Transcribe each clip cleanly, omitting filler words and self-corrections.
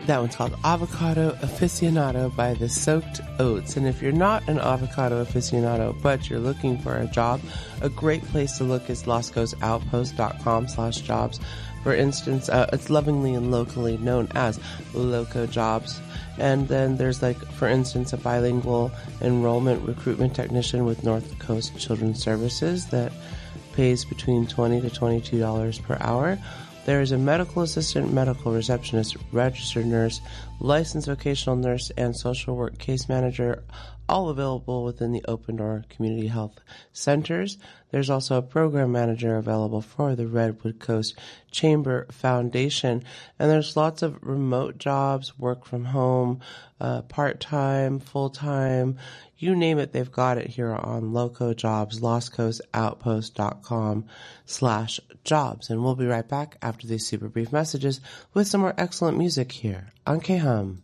That one's called Avocado Aficionado by the Soaked Oats. And if you're not an avocado aficionado, but you're looking for a job, a great place to look is LosCosOutpost.com/jobs. For instance, it's lovingly and locally known as Loco Jobs. And then there's, like, for instance, a bilingual enrollment recruitment technician with North Coast Children's Services that pays between $20 to $22 per hour. There is a medical assistant, medical receptionist, registered nurse, licensed vocational nurse, and social work case manager, all available within the Open Door Community Health Centers. There's also a program manager available for the Redwood Coast Chamber Foundation. And there's lots of remote jobs, work from home, part-time, full-time, you name it, they've got it here on Loco Jobs, LosCoastOutpost.com/jobs. And we'll be right back after these super brief messages with some more excellent music here on K-Hum.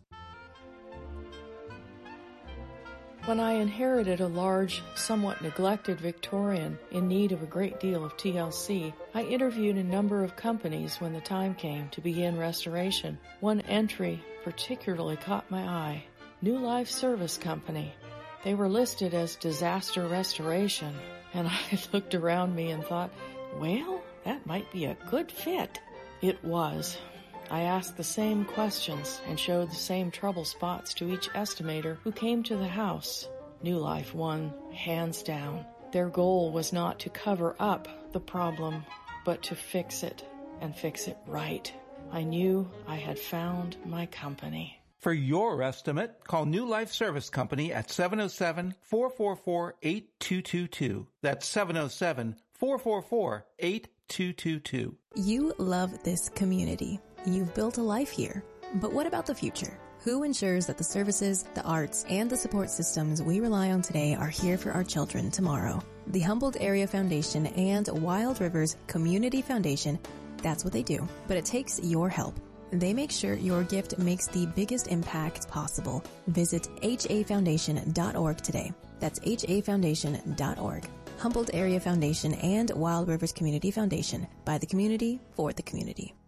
When I inherited a large, somewhat neglected Victorian in need of a great deal of TLC, I interviewed a number of companies when the time came to begin restoration. One entry particularly caught my eye. New Life Service Company. They were listed as disaster restoration, and I looked around me and thought, well, that might be a good fit. It was. I asked the same questions and showed the same trouble spots to each estimator who came to the house. New Life won, hands down. Their goal was not to cover up the problem, but to fix it, and fix it right. I knew I had found my company. For your estimate, call New Life Service Company at 707-444-8222. That's 707-444-8222. You love this community. You've built a life here. But what about the future? Who ensures that the services, the arts, and the support systems we rely on today are here for our children tomorrow? The Humboldt Area Foundation and Wild Rivers Community Foundation, that's what they do. But it takes your help. They make sure your gift makes the biggest impact possible. Visit hafoundation.org today. That's hafoundation.org. Humboldt Area Foundation and Wild Rivers Community Foundation, by the community, for the community.